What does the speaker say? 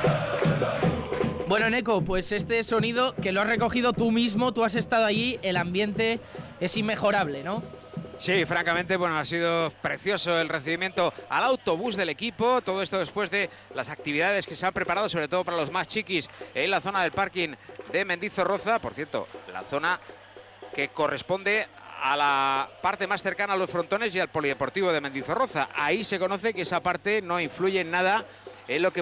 Bueno, Neco, pues este sonido que lo has recogido tú mismo, tú has estado allí, el ambiente es inmejorable, ¿no? Sí, francamente, bueno, ha sido precioso el recibimiento al autobús del equipo. Todo esto después de las actividades que se han preparado, sobre todo para los más chiquis, en la zona del parking de Mendizorroza. Por cierto, la zona que corresponde a la parte más cercana a los frontones y al polideportivo de Mendizorroza. Ahí se conoce que esa parte no influye en nada en lo que